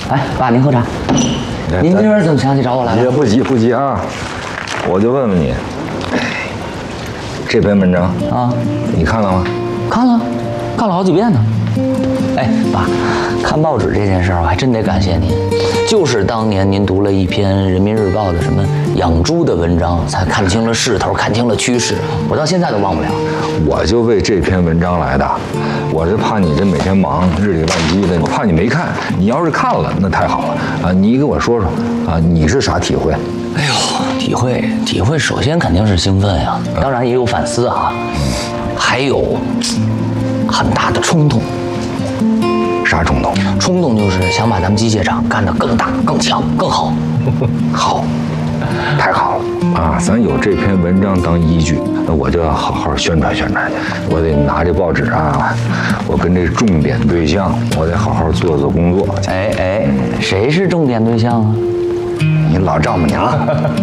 哎，爸，您喝茶。您今儿怎么想起找我来了？ 也不急不急啊，我就问问你，这篇文章啊， 你看了吗？ 看了，看了好几遍呢。哎，爸，看报纸这件事儿，我还真得感谢您。就是当年您读了一篇《人民日报》的什么养猪的文章，才看清了势头，看清了趋势。我到现在都忘不了。 我就为这篇文章来的，我是怕你这每天忙，日理万机的，我怕你没看。你要是看了，那太好了啊！你给我说说啊，你是啥体会？ 哎呦，体会，首先肯定是兴奋呀，当然也有反思啊，还有很大的冲动。 啥冲动？ 冲动就是想把咱们机械厂干得更大、更强、更好。 好，太好了啊！咱有这篇文章当依据，那我就要好好宣传宣传。我得拿这报纸啊，我跟这重点对象，我得好好做做工作。 哎，谁是重点对象啊？ 你老丈母娘。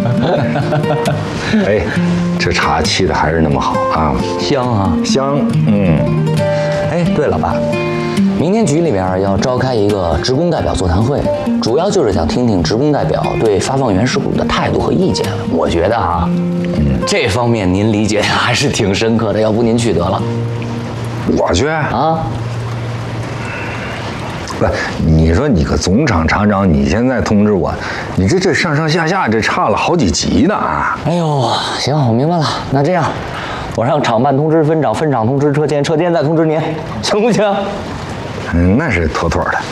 哎，这茶沏的还是那么好啊， 香啊， 香。 哎，对了，爸。明天局里边要召开一个职工代表座谈会，主要就是想听听职工代表对发放原始股的态度和意见。我觉得啊，这方面您理解还是挺深刻的，要不您去得了。 我去啊？ 不，你说你个总厂厂长，你现在通知我，你这上上下下这差了好几级呢啊！ 哎呦，行，我明白了。那这样，我让厂办通知分厂，分厂通知车间，车间再通知您，行不行？ 那是妥妥的。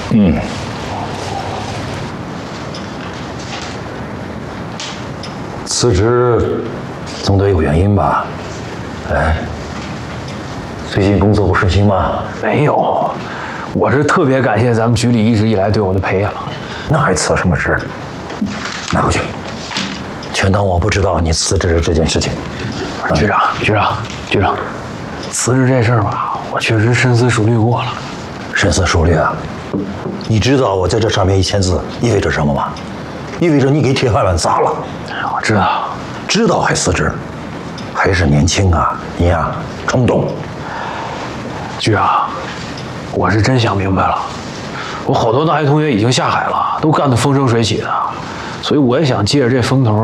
辞职总得有原因吧？哎，最近工作不顺心吗？ 没有，我是特别感谢咱们局里一直以来对我的培养。 那还辞什么职？拿回去，全当我不知道你辞职这件事情。 局长，辞职这事儿吧，我确实深思熟虑过了。 深思熟虑啊！你知道我在这上面1000字意味着什么吗？意味着你给铁饭碗砸了。 我知道， 知道还辞职，还是年轻啊！你呀，冲动。 局长，我是真想明白了，我好多大学同学已经下海了，都干得风生水起的，所以我也想借着这风头